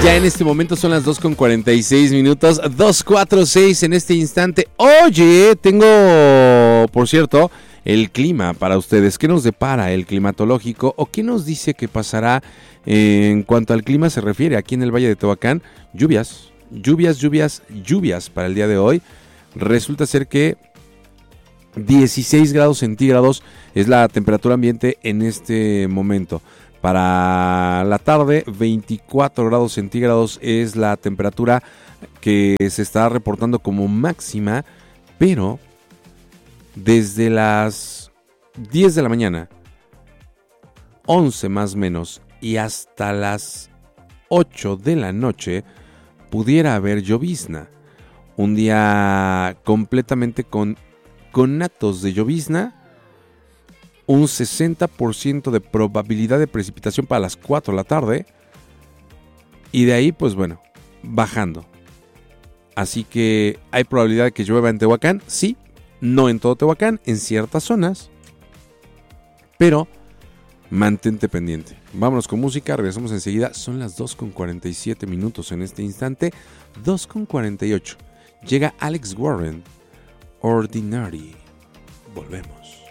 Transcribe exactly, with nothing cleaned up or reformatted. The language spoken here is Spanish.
Ya en este momento son las dos con cuarenta y seis minutos, dos cuarenta y seis en este instante. Oye, tengo, por cierto, el clima para ustedes. ¿Qué nos depara el climatológico o qué nos dice que pasará en cuanto al clima se refiere aquí en el Valle de Tehuacán? Lluvias, lluvias, lluvias, lluvias para el día de hoy. Resulta ser que dieciséis grados centígrados es la temperatura ambiente en este momento. Para la tarde, veinticuatro grados centígrados es la temperatura que se está reportando como máxima, pero desde las diez de la mañana, once más o menos, y hasta las ocho de la noche, pudiera haber llovizna. Un día completamente con conatos de llovizna. Un sesenta por ciento de probabilidad de precipitación para las cuatro de la tarde. Y de ahí, pues bueno, bajando. Así que hay probabilidad de que llueva en Tehuacán. Sí, no en todo Tehuacán, en ciertas zonas. Pero mantente pendiente. Vámonos con música, regresamos enseguida. Son las dos con cuarenta y siete minutos en este instante. dos con cuarenta y ocho. Llega Alex Warren, Ordinary. Volvemos.